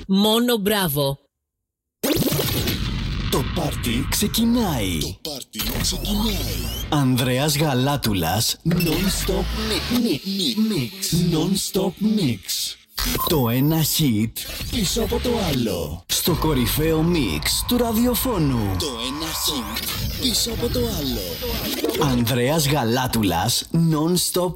Μόνο μπράβο. Το πάρτι ξεκινάει. Ανδρέας Γαλάτουλας Non-stop mix. Non-stop mix. Το ένα hit πίσω από το άλλο. Στο κορυφαίο μίξ του ραδιοφώνου. Το ένα hit πίσω από το άλλο. Ανδρέας Γαλάτουλας Non-stop